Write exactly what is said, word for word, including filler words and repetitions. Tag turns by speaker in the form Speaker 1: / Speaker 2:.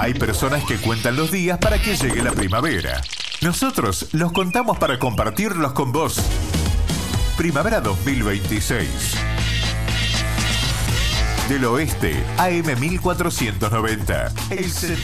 Speaker 1: Hay personas que cuentan los días para que llegue la primavera. Nosotros los contamos para compartirlos con vos. Primavera dos mil veintiséis. Del Oeste, A M mil cuatrocientos noventa. El